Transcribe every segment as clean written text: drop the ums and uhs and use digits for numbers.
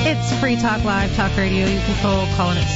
It's Free Talk Live Talk Radio. You can call in at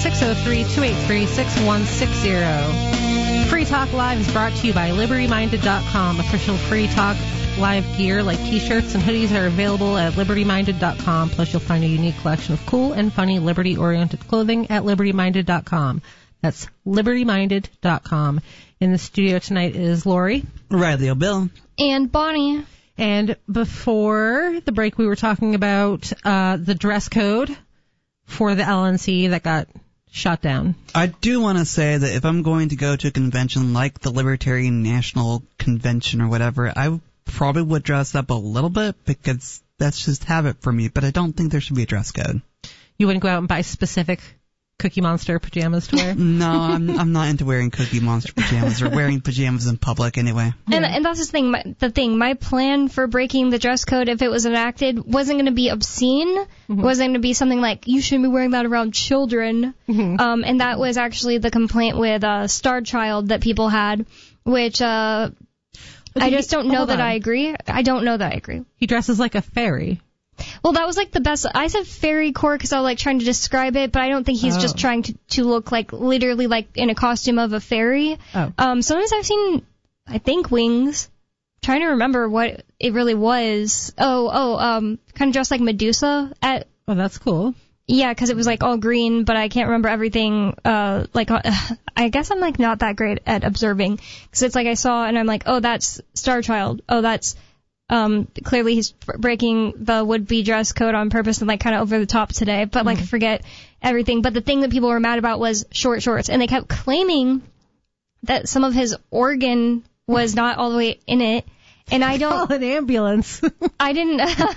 603-283-6160. Free Talk Live is brought to you by LibertyMinded.com. Official Free Talk Live gear like t-shirts and hoodies are available at LibertyMinded.com. Plus, you'll find a unique collection of cool and funny Liberty-oriented clothing at LibertyMinded.com. That's LibertyMinded.com. In the studio tonight is Lori, Riley O'Bill, and Bonnie. And before the break, we were talking about the dress code for the LNC that got shot down. I do want to say that if I'm going to go to a convention like the Libertarian National Convention or whatever, I probably would dress up a little bit because that's just habit for me, but I don't think there should be a dress code. You wouldn't go out and buy specific Cookie Monster pajamas to wear? No, I'm not into wearing Cookie Monster pajamas or wearing pajamas in public anyway. And that's the thing. My plan for breaking the dress code, if it was enacted, wasn't going to be obscene. Mm-hmm. Wasn't going to be something like, you shouldn't be wearing that around children. Mm-hmm. And that was actually the complaint with Star Child that people had, which I just don't know that I agree. I don't know that I agree. He dresses like a fairy. Well, that was like the best. I said fairy core because I was like trying to describe it, but I don't think he's just trying to look like literally like in a costume of a fairy. Sometimes I've seen, I think, wings. I'm trying to remember what it really was. Kind of dressed like Medusa at. Oh, that's cool. Yeah, because it was like all green, but I can't remember everything. I guess I'm like not that great at observing because it's like I saw and I'm like, oh, that's Star Child. Oh, that's. Clearly he's breaking the would-be dress code on purpose and like kind of over the top today, but like forget everything. But the thing that people were mad about was short shorts, and they kept claiming that some of his organ was not all the way in it. And I don't. Call an ambulance. I didn't.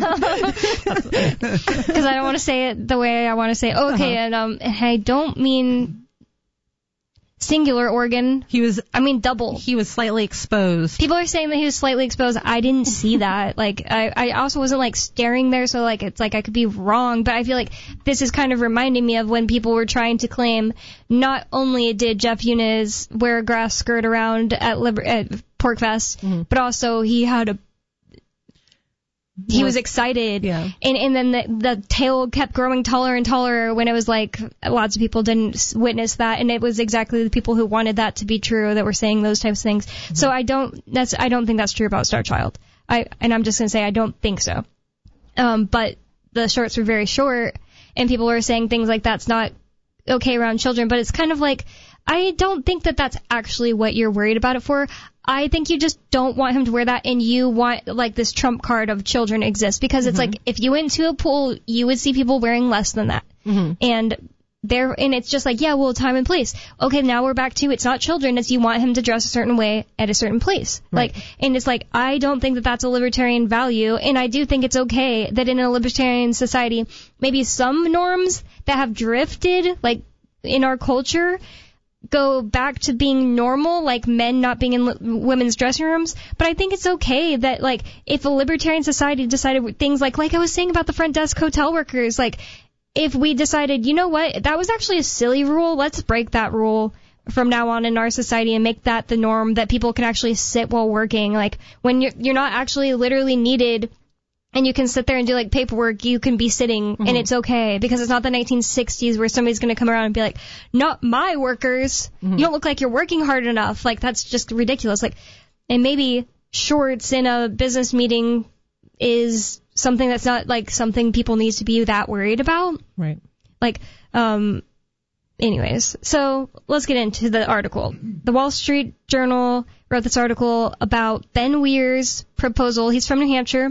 Because I don't want to say it the way I want to say it. Okay, and I don't mean singular organ. Double. He was slightly exposed. People are saying that he was slightly exposed. I didn't see that. Like, I also wasn't like staring there, so like it's like I could be wrong. But I feel like this is kind of reminding me of when people were trying to claim not only did Jeff Eunice wear a grass skirt around at PorcFest, but also he had he was excited, and then the tail kept growing taller and taller when it was like lots of people didn't witness that, and it was exactly the people who wanted that to be true that were saying those types of things. So I don't think that's true about Star Child. I'm just gonna say I don't think so. But the shorts were very short, and people were saying things like that's not okay around children. But it's kind of like I don't think that that's actually what you're worried about it for. I think you just don't want him to wear that, and you want, like, this trump card of children exists. Because it's like, if you went to a pool, you would see people wearing less than that. And it's just like, yeah, well, time and place. Okay, now we're back to, it's not children, it's you want him to dress a certain way at a certain place. Right. Like, and it's like, I don't think that that's a libertarian value, and I do think it's okay that in a libertarian society, maybe some norms that have drifted, like, in our culture, go back to being normal, like men not being in women's dressing rooms. But I think it's okay that, like, if a libertarian society decided things like I was saying about the front desk hotel workers, like, if we decided, you know what, that was actually a silly rule, let's break that rule from now on in our society and make that the norm, that people can actually sit while working. Like, when you're not actually literally needed and you can sit there and do, like, paperwork, you can be sitting, and it's okay, because it's not the 1960s where somebody's going to come around and be like, not my workers, you don't look like you're working hard enough. Like, that's just ridiculous. Like, and maybe shorts in a business meeting is something that's not, like, something people need to be that worried about. Right. Like, anyways, so let's get into the article. The Wall Street Journal wrote this article about Ben Weir's proposal. He's from New Hampshire.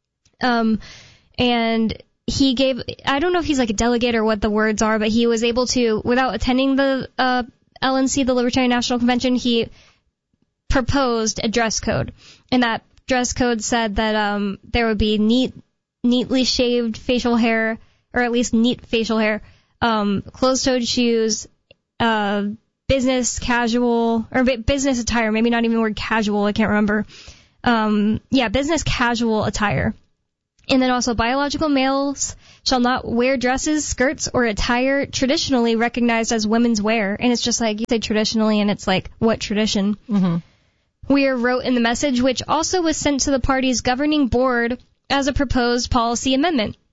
And he gave, I don't know if he's like a delegate or what the words are, but he was able to, without attending the LNC, the Libertarian National Convention, he proposed a dress code. And that dress code said that there would be neatly shaved facial hair, or at least neat facial hair, closed-toed shoes, business casual, or business attire, maybe not even the word casual, I can't remember. Business casual attire. And then also, biological males shall not wear dresses, skirts, or attire traditionally recognized as women's wear. And it's just like, you say traditionally, and it's like, what tradition? Weir wrote in the message, which also was sent to the party's governing board as a proposed policy amendment.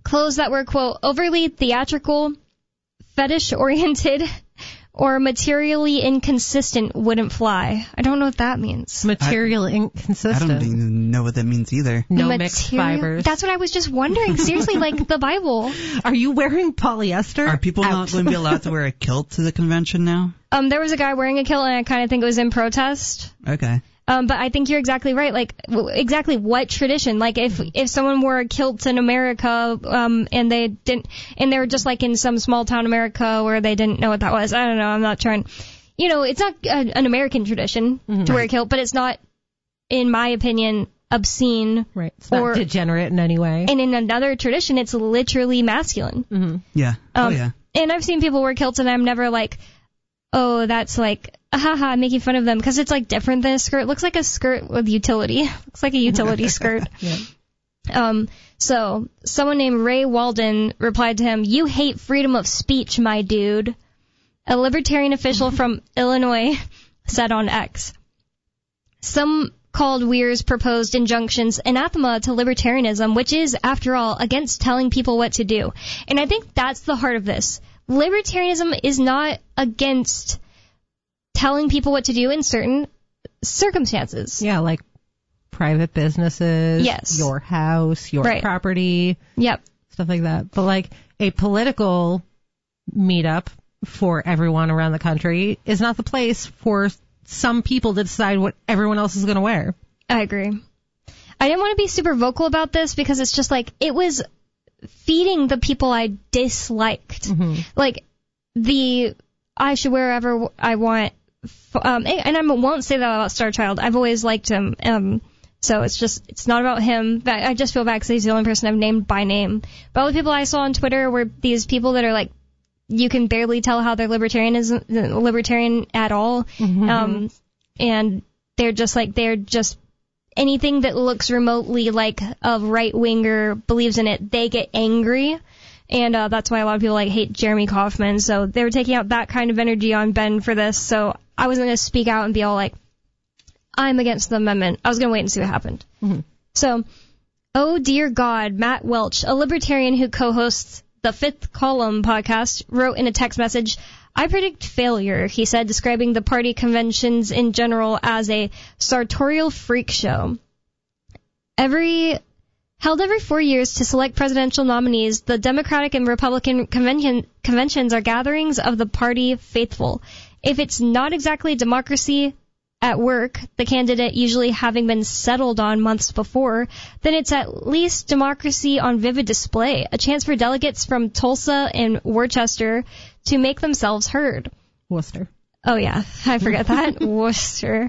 clothes that were, quote, overly theatrical, fetish-oriented, or materially inconsistent wouldn't fly. I don't know what that means. Material inconsistent. I don't even know what that means either. No mixed fibers. That's what I was just wondering. Seriously, like the Bible. Are you wearing polyester? Are people not going to be allowed to wear a kilt to the convention now? There was a guy wearing a kilt, and I kind of think it was in protest. Okay. But I think you're exactly right. Like, exactly what tradition? Like, if someone wore a kilt in America, and they were just like in some small town America where they didn't know what that was. I don't know. I'm not trying. It's not an American tradition to wear a kilt, but it's not, in my opinion, obscene. Right. It's not degenerate in any way. And in another tradition, it's literally masculine. Mm-hmm. Yeah. Yeah. And I've seen people wear kilts, and I'm never like, oh, that's like, haha, making fun of them, because it's like different than a skirt. It looks like a skirt with utility. Looks like a utility skirt. Yeah. So someone named Ray Walden replied to him, "You hate freedom of speech, my dude." A libertarian official from Illinois said on X. Some called Weir's proposed injunctions anathema to libertarianism, which is, after all, against telling people what to do. And I think that's the heart of this. Libertarianism is not against telling people what to do in certain circumstances. Yeah, like private businesses, yes, your house, your property, yep, stuff like that. But like a political meetup for everyone around the country is not the place for some people to decide what everyone else is going to wear. I agree. I didn't want to be super vocal about this because it's just like, it was feeding the people I disliked. Mm-hmm. Like, I should wear whatever I want. And I won't say that about Star Child. I've always liked him. So it's not about him. I just feel bad because he's the only person I've named by name. But all the people I saw on Twitter were these people that are like, you can barely tell how they're libertarian at all. Mm-hmm. And they're just anything that looks remotely like a right-winger believes in it, they get angry. And that's why a lot of people hate Jeremy Kauffman. So they were taking out that kind of energy on Ben for this. So I wasn't going to speak out and be all like, I'm against the amendment. I was going to wait and see what happened. Mm-hmm. So, oh dear God, Matt Welch, a libertarian who co-hosts the Fifth Column podcast, wrote in a text message, "I predict failure," he said, describing the party conventions in general as a sartorial freak show. Held every 4 years to select presidential nominees, the Democratic and Republican conventions are gatherings of the party faithful. If it's not exactly democracy at work, the candidate usually having been settled on months before, then it's at least democracy on vivid display, a chance for delegates from Tulsa and Worcester to make themselves heard. Worcester. Oh yeah, I forgot that. Worcester.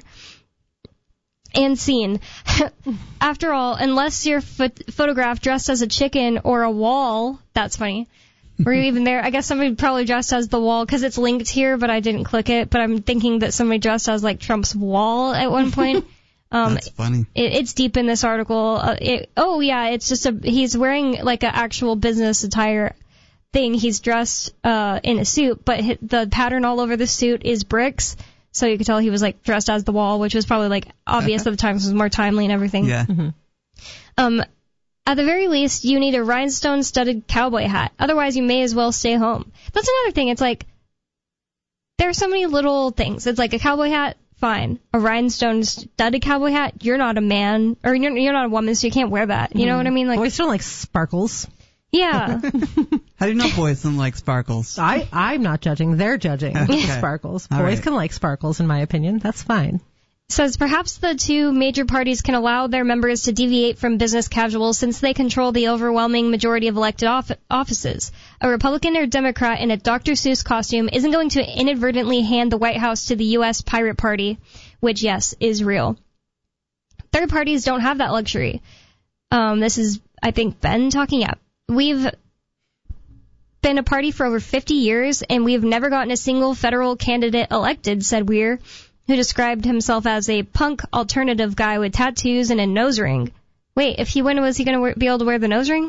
And seen. After all, unless you're photographed dressed as a chicken or a wall, that's funny. Were you even there? I guess somebody probably dressed as the wall because it's linked here, but I didn't click it. But I'm thinking that somebody dressed as like Trump's wall at one point. That's funny. It's deep in this article. It's just he's wearing like an actual business attire thing. He's dressed in a suit, but the pattern all over the suit is bricks. So you could tell he was like dressed as the wall, which was probably like obvious at the time because it was more timely and everything. Yeah. Mm-hmm. At the very least, you need a rhinestone-studded cowboy hat. Otherwise, you may as well stay home. That's another thing. It's like, there are so many little things. It's like a cowboy hat, fine. A rhinestone-studded cowboy hat, you're not a man, or you're not a woman, so you can't wear that. You know what I mean? Like, boys don't like sparkles. Yeah. How do you know boys don't like sparkles? I'm not judging. They're judging sparkles. All boys right. can like sparkles, in my opinion. That's fine. Says perhaps the two major parties can allow their members to deviate from business casual since they control the overwhelming majority of elected offices. A Republican or Democrat in a Dr. Seuss costume isn't going to inadvertently hand the White House to the U.S. Pirate Party, which, yes, is real. Third parties don't have that luxury. This is, I think, Ben talking up. We've been a party for over 50 years, and we've never gotten a single federal candidate elected, said Weir, who described himself as a punk alternative guy with tattoos and a nose ring. Wait, if he won, was he going to be able to wear the nose ring?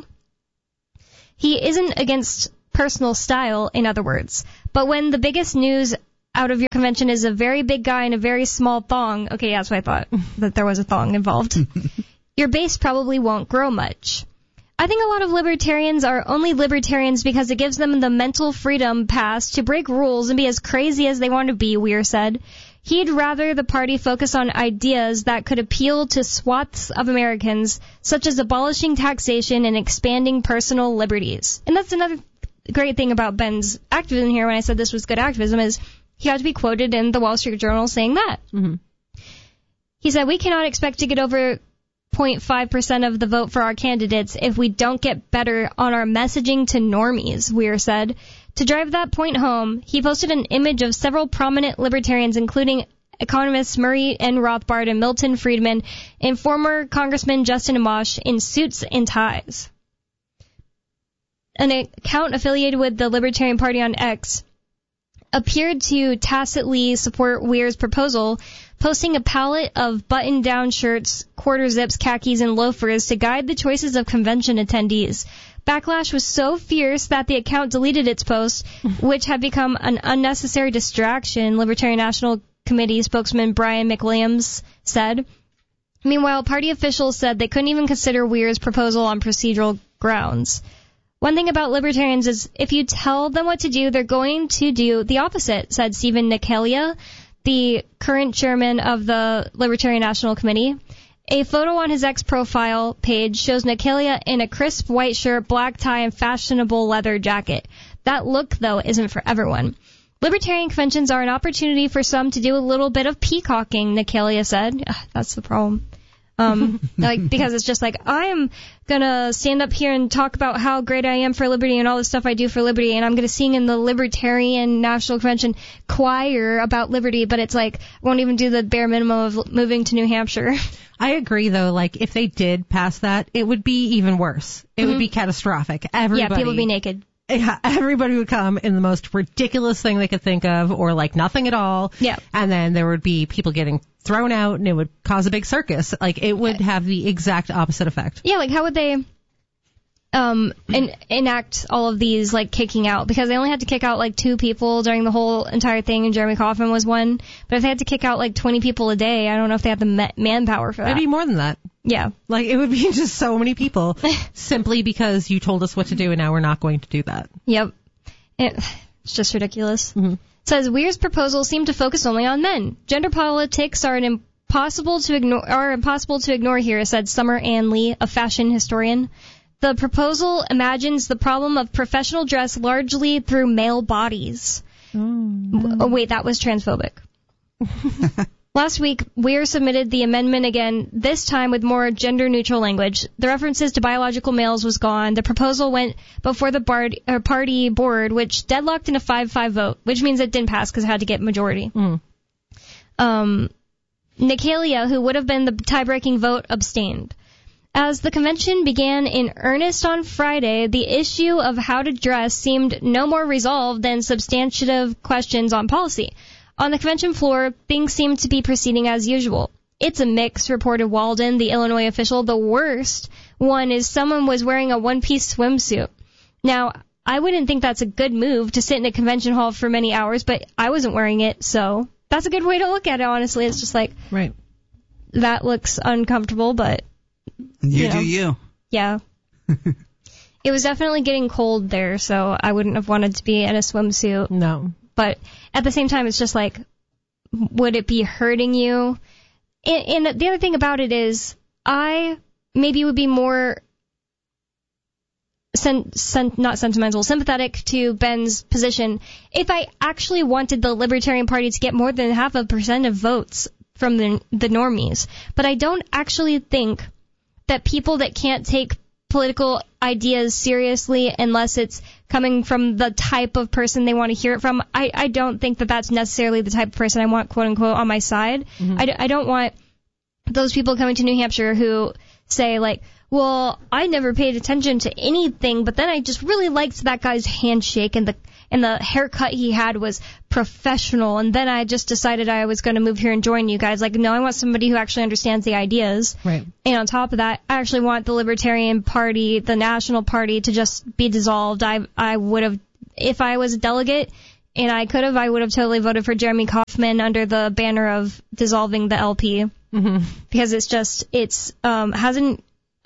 He isn't against personal style, in other words. But when the biggest news out of your convention is a very big guy in a very small thong, okay, that's what I thought, that there was a thong involved, your base probably won't grow much. I think a lot of libertarians are only libertarians because it gives them the mental freedom pass to break rules and be as crazy as they want to be, Weir said. He'd rather the party focus on ideas that could appeal to swaths of Americans, such as abolishing taxation and expanding personal liberties. And that's another great thing about Ben's activism here when I said this was good activism is he had to be quoted in the Wall Street Journal saying that. Mm-hmm. He said, we cannot expect to get over 0.5% of the vote for our candidates if we don't get better on our messaging to normies, Weir said. To drive that point home, he posted an image of several prominent libertarians, including economists Murray N. Rothbard and Milton Friedman, and former Congressman Justin Amash in suits and ties. An account affiliated with the Libertarian Party on X appeared to tacitly support Weir's proposal, posting a palette of button-down shirts, quarter zips, khakis, and loafers to guide the choices of convention attendees. Backlash was so fierce that the account deleted its post, which had become an unnecessary distraction, Libertarian National Committee spokesman Brian McWilliams said. Meanwhile, party officials said they couldn't even consider Weir's proposal on procedural grounds. One thing about libertarians is if you tell them what to do, they're going to do the opposite, said Stephen Nicalia, the current chairman of the Libertarian National Committee. A photo on his X profile page shows Nicalia in a crisp white shirt, black tie, and fashionable leather jacket. That look, though, isn't for everyone. Libertarian conventions are an opportunity for some to do a little bit of peacocking, Nicalia said. That's the problem. Because it's just like, I am gonna stand up here and talk about how great I am for liberty and all the stuff I do for liberty, and I'm gonna sing in the Libertarian National Convention choir about liberty, but it's like, I won't even do the bare minimum of moving to New Hampshire. I agree, though, like, if they did pass that, it would be even worse. It would be catastrophic. Everybody, yeah, people would be naked. Yeah, everybody would come in the most ridiculous thing they could think of, or like nothing at all. Yeah. And then there would be people getting thrown out, and it would cause a big circus. Like, it would have the exact opposite effect. Yeah, like, how would they enact all of these, like, kicking out? Because they only had to kick out, like, 2 people during the whole entire thing, and Jeremy Coffin was one. But if they had to kick out, like, 20 people a day, I don't know if they have the manpower for that. It'd be more than that. Yeah. Like, it would be just so many people simply because you told us what to do and now we're not going to do that. Yep. It's just ridiculous. Mm-hmm. It says, Weir's proposals seem to focus only on men. Gender politics are impossible to ignore here, said Summer Ann Lee, a fashion historian. The proposal imagines the problem of professional dress largely through male bodies. Oh, wait, that was transphobic. Last week, Weir submitted the amendment again, this time with more gender-neutral language. The references to biological males was gone. The proposal went before the party board, which deadlocked in a 5-5 vote, which means it didn't pass because it had to get majority. Nicalia, who would have been the tie-breaking vote, abstained. As the convention began in earnest on Friday, the issue of how to dress seemed no more resolved than substantive questions on policy. On the convention floor, things seemed to be proceeding as usual. It's a mix, reported Walden, the Illinois official. The worst one is someone was wearing a one-piece swimsuit. Now, I wouldn't think that's a good move to sit in a convention hall for many hours, but I wasn't wearing it, so that's a good way to look at it, honestly. It's just like, right. That looks uncomfortable, but... You do you. Yeah. It was definitely getting cold there, so I wouldn't have wanted to be in a swimsuit. No. But at the same time, it's just like, would it be hurting you? And the other thing about it is, I maybe would be more not sentimental, sympathetic to Ben's position if I actually wanted the Libertarian Party to get more than 0.5% of votes from the normies. But I don't actually think that people that can't take political ideas seriously unless it's coming from the type of person they want to hear it from, I don't think that that's necessarily the type of person I want, quote-unquote, on my side. Mm-hmm. I don't want those people coming to New Hampshire who say, like, well, I never paid attention to anything, but then I just really liked that guy's handshake and the haircut he had was professional, and then I just decided I was going to move here and join you guys. Like, no, I want somebody who actually understands the ideas. Right. And on top of that, I actually want the Libertarian Party, the National Party, to just be dissolved. I would have, if I was a delegate, and I would have totally voted for Jeremy Kaufman under the banner of dissolving the LP. Mm-hmm. Because it's hasn't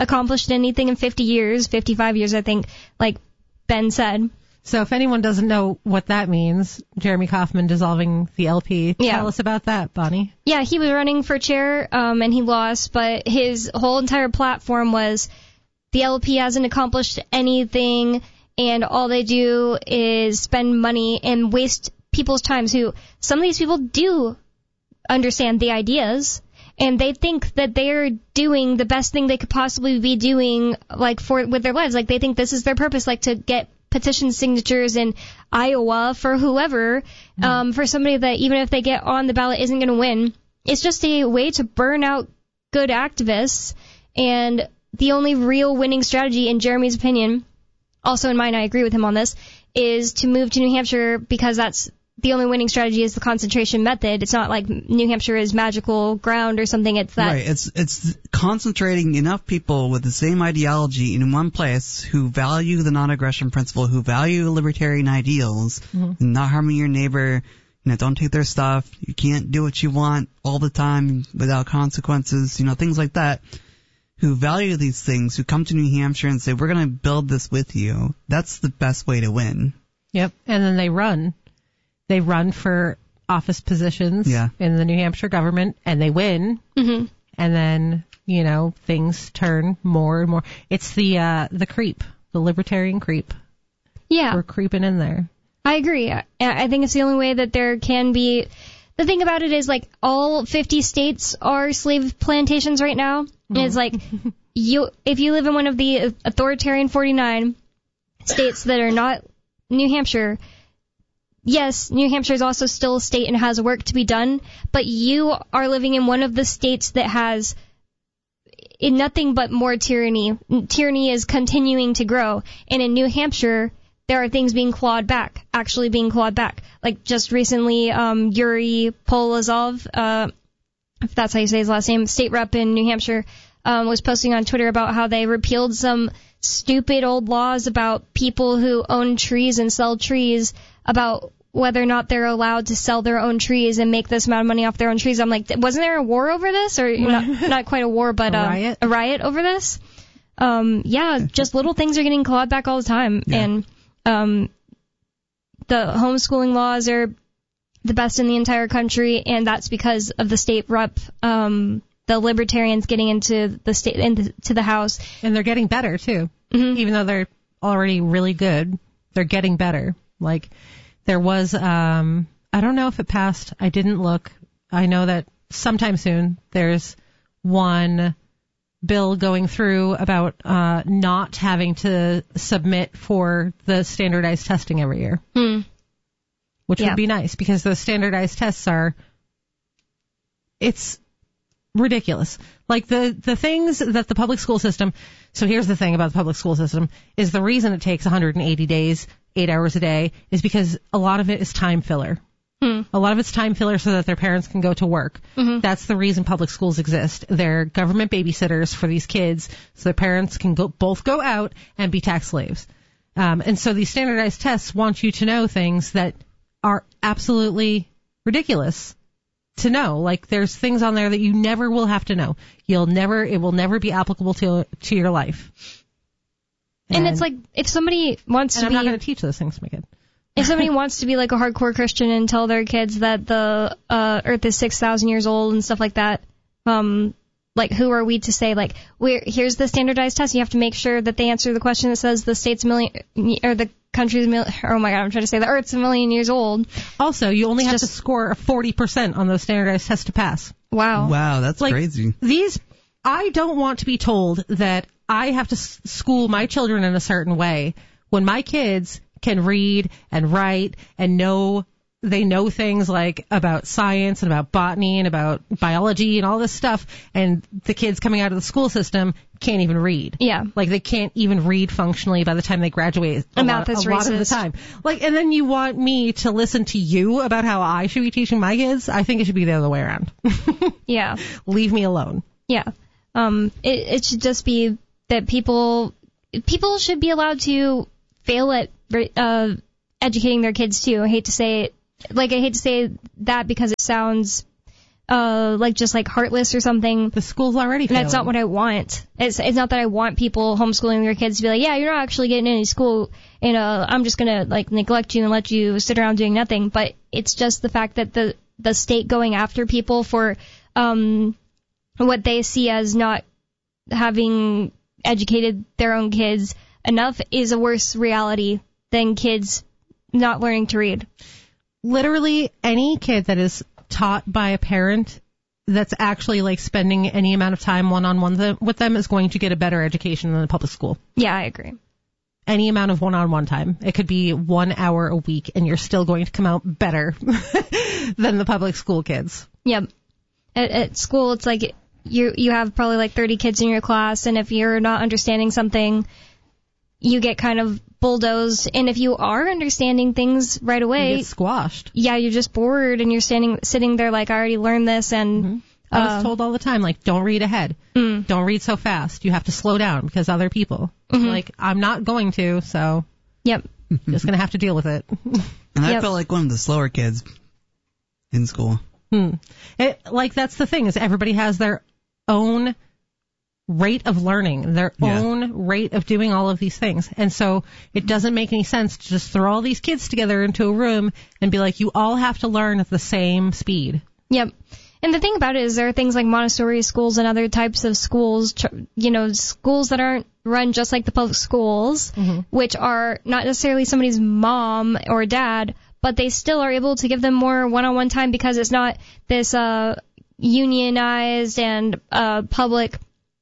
accomplished anything in 50 years, 55 years, I think, like Ben said. So if anyone doesn't know what that means, Jeremy Kauffman dissolving the LP, tell us about that, Bonnie. Yeah, he was running for chair, and he lost, but his whole entire platform was the LP hasn't accomplished anything, and all they do is spend money and waste people's times, who some of these people do understand the ideas, and they think that they're doing the best thing they could possibly be doing, like, with their lives. Like, they think this is their purpose, like, to get petition signatures in Iowa for whoever, for somebody that even if they get on the ballot isn't going to win. It's just a way to burn out good activists, and the only real winning strategy, in Jeremy's opinion, also in mine, I agree with him on this, is to move to New Hampshire, because that's the only winning strategy is the concentration method. It's not like New Hampshire is magical ground or something. It's that. Right. It's concentrating enough people with the same ideology in one place who value the non-aggression principle, who value libertarian ideals, and not harming your neighbor. Don't take their stuff. You can't do what you want all the time without consequences. Things like that. Who value these things, who come to New Hampshire and say, we're going to build this with you. That's the best way to win. Yep. And then they run. They run for office positions in the New Hampshire government, and they win. Mm-hmm. And then, things turn more and more. It's the creep, the libertarian creep. Yeah. We're creeping in there. I agree. I think it's the only way that there can be. The thing about it is, like, all 50 states are slave plantations right now. Mm-hmm. And it's like, if you live in one of the authoritarian 49 states that are not New Hampshire, yes, New Hampshire is also still a state and has work to be done, but you are living in one of the states that has nothing but more tyranny. Tyranny is continuing to grow. And in New Hampshire, there are things being clawed back, actually being clawed back. Like just recently, Yuri Polozov, if that's how you say his last name, state rep in New Hampshire, was posting on Twitter about how they repealed some stupid old laws about people who own trees and sell trees, about whether or not they're allowed to sell their own trees and make this amount of money off their own trees. I'm like, wasn't there a war over this? Or not quite a war, but a riot over this? Just little things are getting clawed back all the time. Yeah. And the homeschooling laws are the best in the entire country, and that's because of the state rep, the libertarians getting into the state, into the House. And they're getting better, too. Mm-hmm. Even though they're already really good, they're getting better. Like, there was, I don't know if it passed. I didn't look. I know that sometime soon there's one bill going through about not having to submit for the standardized testing every year. Which would be nice, because those standardized tests it's ridiculous. Like the things that the public school system, so here's the thing about the public school system, is the reason it takes 180 days, 8 hours a day, is because a lot of it is time filler. A lot of it's time filler so that their parents can go to work. Mm-hmm. That's the reason public schools exist. They're government babysitters for these kids, so their parents can both go out and be tax slaves. And so these standardized tests want you to know things that are absolutely ridiculous to know. Like, there's things on there that you never will have to know. It will never be applicable to your life. And it's like, if somebody wants to be... And I'm not going to teach those things to my kid. If somebody wants to be like a hardcore Christian and tell their kids that the Earth is 6,000 years old and stuff like that, like, who are we to say, like, here's the standardized test. You have to make sure that they answer the question that says the state's the country's oh my God, I'm trying to say the Earth's 1 million years old. Also, you only have to score a 40% on those standardized tests to pass. Wow, that's like, crazy. I don't want to be told that I have to school my children in a certain way when my kids can read and write and they know things like about science and about botany and about biology and all this stuff, and the kids coming out of the school system can't even read. Yeah. Like, they can't even read functionally by the time they graduate a lot of the time. Like, and then you want me to listen to you about how I should be teaching my kids? I think it should be the other way around. Yeah. Leave me alone. Yeah. It should just be that people should be allowed to fail at educating their kids too. I hate to say that because it sounds just like heartless or something. The school's already failing. And that's not what I want. It's not that I want people homeschooling their kids to be like, yeah, you're not actually getting any school, and I'm just gonna like neglect you and let you sit around doing nothing. But it's just the fact that the state going after people for what they see as not having educated their own kids enough is a worse reality than kids not learning to read. Literally any kid that is taught by a parent that's actually like spending any amount of time one-on-one with them is going to get a better education than the public school. Yeah, I agree. Any amount of one-on-one time. It could be 1 hour a week and you're still going to come out better than the public school kids. Yep. At school, it's like you have probably like 30 kids in your class, and if you're not understanding something, you get kind of bulldozed. And if you are understanding things right away, you get squashed. Yeah, you're just bored, and you're sitting there like, I already learned this, and I was told all the time, like, don't read ahead. Don't read so fast. You have to slow down because other people. Like, I'm not going to, so yep, just going to have to deal with it. And I felt like one of the slower kids in school. That's the thing, is everybody has their own rate of learning, their own rate of doing all of these things. And so it doesn't make any sense to just throw all these kids together into a room and be like, you all have to learn at the same speed. Yep. And the thing about it is there are things like Montessori schools and other types of schools, schools that aren't run just like the public schools, which are not necessarily somebody's mom or dad, but they still are able to give them more one-on-one time because it's not this unionized and public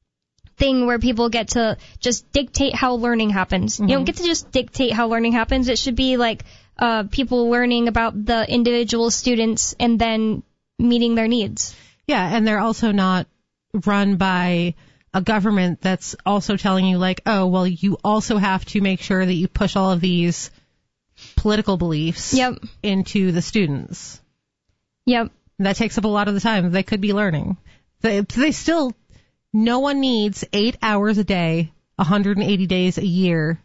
thing where people get to just dictate how learning happens. You don't get to just dictate how learning happens. It should be like people learning about the individual students and then meeting their needs. Yeah, and they're also not run by a government that's also telling you like, oh, well, you also have to make sure that you push all of these political beliefs into the students. Yep. That takes up a lot of the time they could be learning. They still, no one needs 8 hours a day, 180 days a year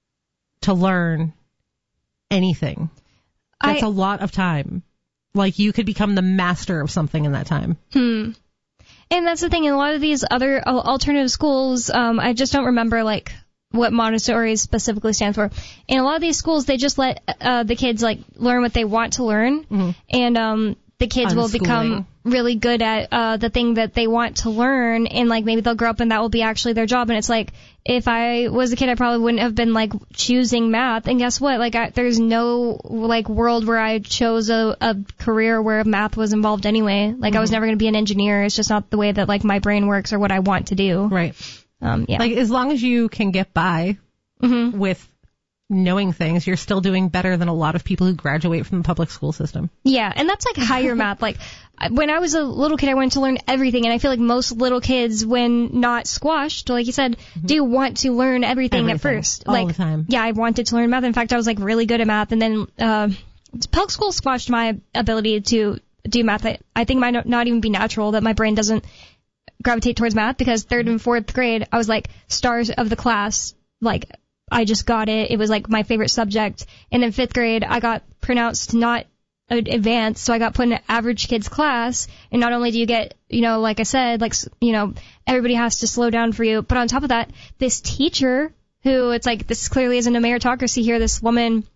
to learn anything. That's a lot of time. Like, you could become the master of something in that time. And that's the thing. In a lot of these other alternative schools, I just don't remember, like, what Montessori specifically stands for. In a lot of these schools, they just let the kids, like, learn what they want to learn. And the kids will become really good at the thing that they want to learn. And, like, maybe they'll grow up and that will be actually their job. And it's like, if I was a kid, I probably wouldn't have been, like, choosing math. And guess what? Like, there's no, like, world where I chose a career where math was involved anyway. Like, I was never going to be an engineer. It's just not the way that, like, my brain works or what I want to do. Right. Yeah. Like, as long as you can get by with knowing things, you're still doing better than a lot of people who graduate from the public school system. Yeah, and that's like higher math. Like, when I was a little kid, I wanted to learn everything, and I feel like most little kids, when not squashed, like you said, do want to learn everything at first. All like, the time. Yeah, I wanted to learn math. In fact, I was like really good at math, and then public school squashed my ability to do math. I think it might not even be natural that my brain doesn't gravitate towards math, because 3rd and 4th grade, I was like stars of the class. Like, I just got it. It was like my favorite subject. And then 5th grade, I got pronounced not advanced, so I got put in an average kids class. And not only do you get, like I said, like, everybody has to slow down for you, but on top of that, this teacher who, it's like, this clearly isn't a meritocracy here. This woman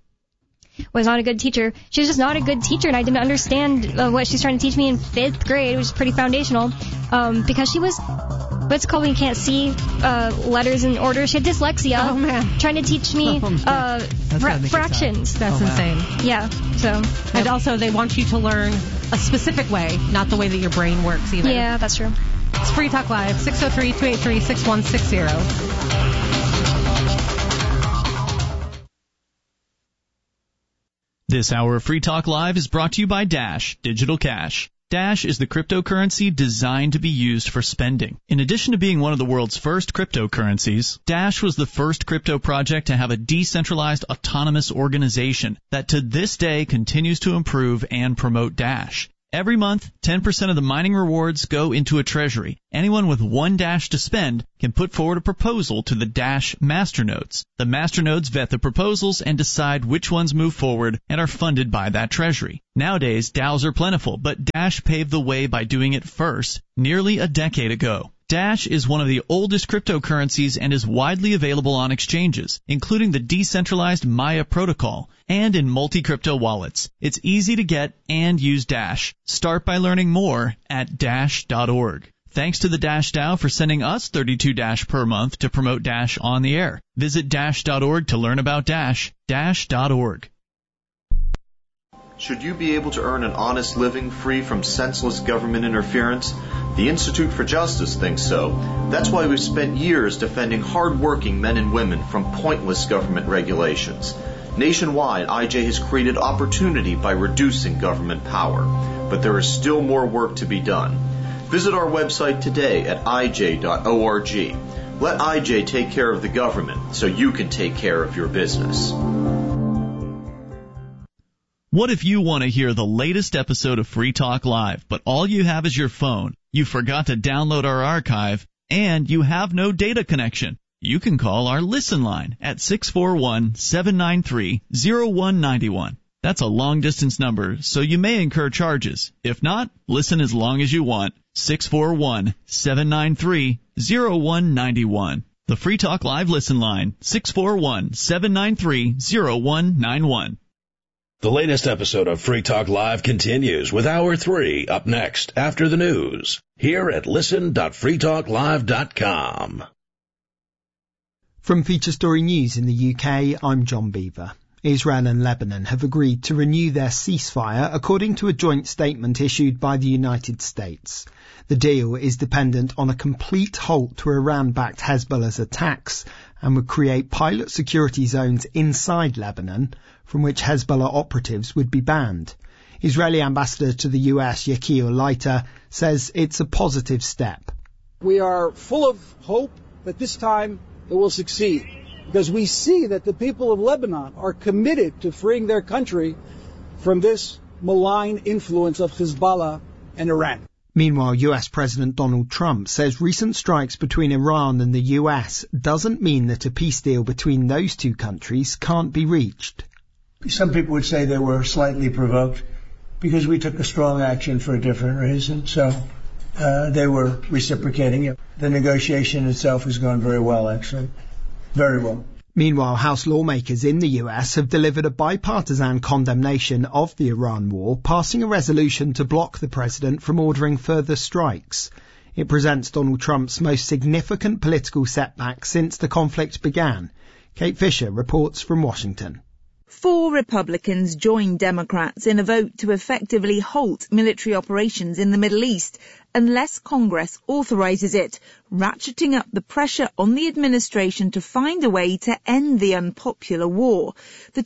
was not a good teacher. She was just not a good teacher, and I didn't understand what she's trying to teach me in 5th grade, which is pretty foundational, because she was, what's it called when you can't see letters in order? She had dyslexia. Oh, man. Trying to teach me fractions. That's insane. Yeah, so. And also, they want you to learn a specific way, not the way that your brain works either. Yeah, that's true. It's Free Talk Live, 603-283-6160. This hour of Free Talk Live is brought to you by Dash Digital Cash. Dash is the cryptocurrency designed to be used for spending. In addition to being one of the world's first cryptocurrencies, Dash was the first crypto project to have a decentralized autonomous organization that to this day continues to improve and promote Dash. Every month, 10% of the mining rewards go into a treasury. Anyone with one Dash to spend can put forward a proposal to the Dash masternodes. The masternodes vet the proposals and decide which ones move forward and are funded by that treasury. Nowadays, DAOs are plentiful, but Dash paved the way by doing it first, nearly a decade ago. Dash is one of the oldest cryptocurrencies and is widely available on exchanges, including the decentralized Maya protocol, and in multi-crypto wallets. It's easy to get and use Dash. Start by learning more at Dash.org. Thanks to the Dash DAO for sending us 32 Dash per month to promote Dash on the air. Visit Dash.org to learn about Dash. Dash.org. Should you be able to earn an honest living free from senseless government interference? The Institute for Justice thinks so. That's why we've spent years defending hard-working men and women from pointless government regulations. Nationwide, IJ has created opportunity by reducing government power. But there is still more work to be done. Visit our website today at ij.org. Let IJ take care of the government so you can take care of your business. What if you want to hear the latest episode of Free Talk Live, but all you have is your phone, you forgot to download our archive, and you have no data connection? You can call our Listen line at 641-793-0191. That's a long-distance number, so you may incur charges. If not, listen as long as you want. 641-793-0191. The Free Talk Live Listen line, 641-793-0191. The latest episode of Free Talk Live continues with Hour 3 up next after the news here at listen.freetalklive.com. From Feature Story News in the UK, I'm John Beaver. Israel and Lebanon have agreed to renew their ceasefire according to a joint statement issued by the United States. The deal is dependent on a complete halt to Iran-backed Hezbollah's attacks and would create pilot security zones inside Lebanon from which Hezbollah operatives would be banned. Israeli ambassador to the US, Yakir Leiter, says it's a positive step. We are full of hope that this time it will succeed, because we see that the people of Lebanon are committed to freeing their country from this malign influence of Hezbollah and Iran. Meanwhile, US President Donald Trump says recent strikes between Iran and the US doesn't mean that a peace deal between those two countries can't be reached. Some people would say they were slightly provoked because we took a strong action for a different reason, so they were reciprocating it. The negotiation itself has gone very well, actually. Very well. Meanwhile, House lawmakers in the US have delivered a bipartisan condemnation of the Iran war, passing a resolution to block the president from ordering further strikes. It presents Donald Trump's most significant political setback since the conflict began. Kate Fisher reports from Washington. 4 Republicans joined Democrats in a vote to effectively halt military operations in the Middle East unless Congress authorizes it, ratcheting up the pressure on the administration to find a way to end the unpopular war. The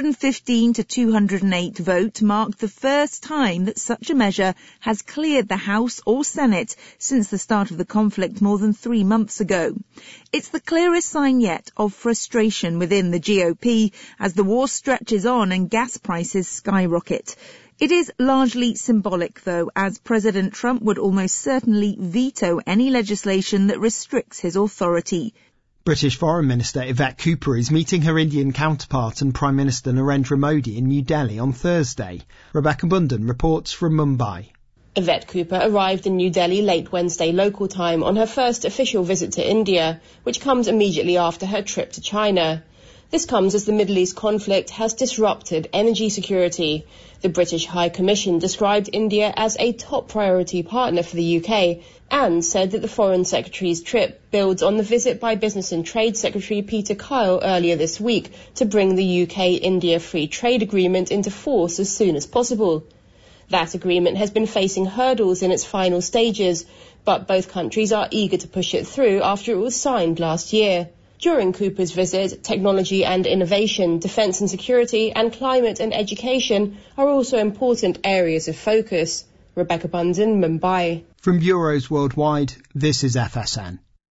215 to 208 vote marked the first time that such a measure has cleared the House or Senate since the start of the conflict more than 3 months ago. It's the clearest sign yet of frustration within the GOP as the war stretches on and gas prices skyrocket. It is largely symbolic, though, as President Trump would almost certainly veto any legislation that restricts his authority. British Foreign Minister Yvette Cooper is meeting her Indian counterpart and Prime Minister Narendra Modi in New Delhi on Thursday. Rebecca Bundan reports from Mumbai. Yvette Cooper arrived in New Delhi late Wednesday local time on her first official visit to India, which comes immediately after her trip to China. This comes as the Middle East conflict has disrupted energy security. The British High Commission described India as a top priority partner for the UK and said that the Foreign Secretary's trip builds on the visit by Business and Trade Secretary Peter Kyle earlier this week to bring the UK-India Free Trade Agreement into force as soon as possible. That agreement has been facing hurdles in its final stages, but both countries are eager to push it through after it was signed last year. During Cooper's visit, technology and innovation, defence and security, and climate and education are also important areas of focus. Rebecca Bundan, Mumbai. From bureaus worldwide, this is FSN.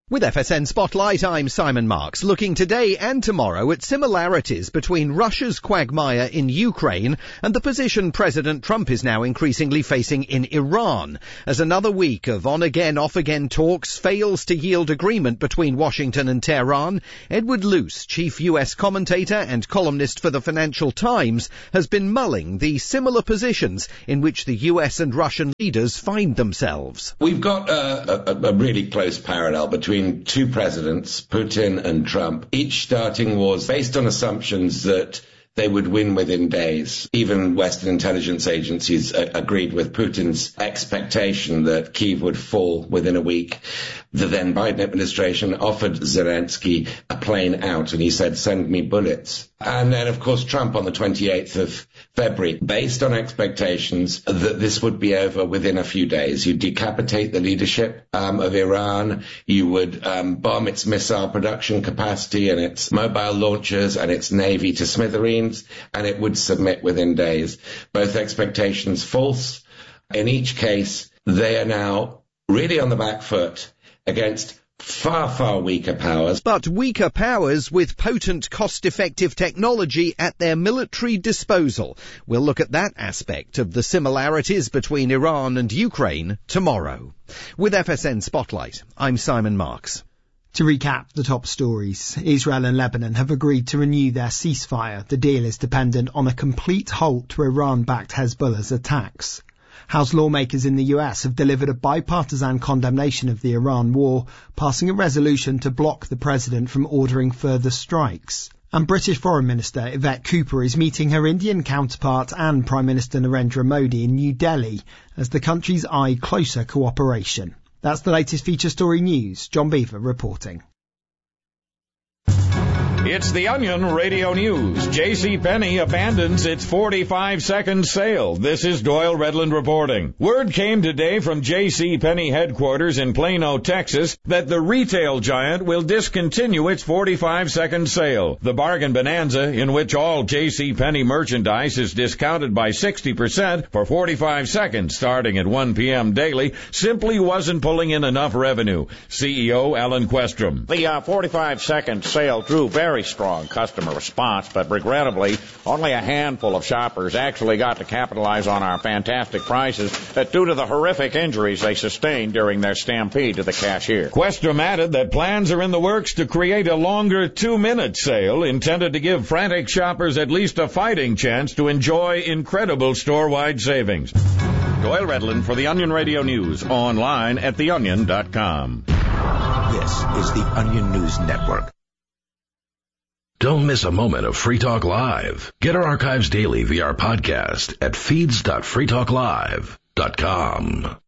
With FSN Spotlight, I'm Simon Marks, looking today and tomorrow at similarities between Russia's quagmire in Ukraine and the position President Trump is now increasingly facing in Iran, as another week of on-again, off-again talks fails to yield agreement between Washington and Tehran. Edward Luce, chief U.S. commentator and columnist for the Financial Times, has been mulling the similar positions in which the U.S. and Russian leaders find themselves. We've got a really close parallel between two presidents, Putin and Trump, each starting wars based on assumptions that they would win within days. Even Western intelligence agencies agreed with Putin's expectation that Kyiv would fall within a week. The then Biden administration offered Zelensky a plane out, and he said, "Send me bullets." And then, of course, Trump on the 28th of February, based on expectations that this would be over within a few days. You decapitate the leadership of Iran, you would bomb its missile production capacity and its mobile launchers and its navy to smithereens, and it would submit within days. Both expectations false. In each case, they are now really on the back foot against far, far weaker powers. But weaker powers with potent, cost-effective technology at their military disposal. We'll look at that aspect of the similarities between Iran and Ukraine tomorrow. With FSN Spotlight, I'm Simon Marks. To recap the top stories, Israel and Lebanon have agreed to renew their ceasefire. The deal is dependent on a complete halt to Iran-backed Hezbollah's attacks. House lawmakers in the US have delivered a bipartisan condemnation of the Iran war, passing a resolution to block the president from ordering further strikes. And British Foreign Minister Yvette Cooper is meeting her Indian counterpart and Prime Minister Narendra Modi in New Delhi as the countries eye closer cooperation. That's the latest feature story news. John Beaver reporting. It's the Onion Radio News. JCPenney abandons its 45-second sale. This is Doyle Redland reporting. Word came today from JCPenney headquarters in Plano, Texas, that the retail giant will discontinue its 45-second sale. The bargain bonanza, in which all JCPenney merchandise is discounted by 60% for 45 seconds starting at 1 p.m. daily, simply wasn't pulling in enough revenue. CEO Alan Questrom. The 45-second sale drew very strong customer response, but regrettably, only a handful of shoppers actually got to capitalize on our fantastic prices due to the horrific injuries they sustained during their stampede to the cashier. Questrom added that plans are in the works to create a longer 2-minute sale intended to give frantic shoppers at least a fighting chance to enjoy incredible store-wide savings. Doyle Redland for the Onion Radio News, online at theonion.com. This is the Onion News Network. Don't miss a moment of Free Talk Live. Get our archives daily via our podcast at feeds.freetalklive.com.